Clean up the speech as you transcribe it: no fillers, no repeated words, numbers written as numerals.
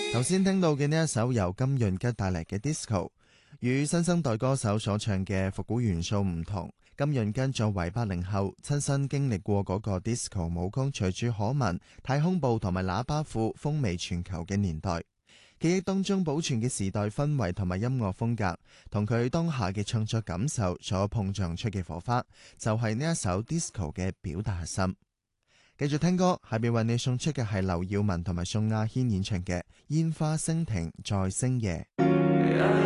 頭先聽到嘅呢一首由金潤吉帶嚟嘅 Disco， 與新生代歌手所唱嘅復古元素唔同。金潤吉作為80後，親身經歷過嗰個 Disco 舞曲隨處可聞、太空步同埋喇叭褲風靡全球嘅年代。記憶當中保存嘅時代氛圍同埋音樂風格，同佢當下嘅創作感受所碰撞出嘅火花，就係呢一首 Disco 嘅表達核心。繼續聽歌，下邊為你送出嘅係劉耀文同埋宋亞軒演唱嘅《煙花升庭在星夜》。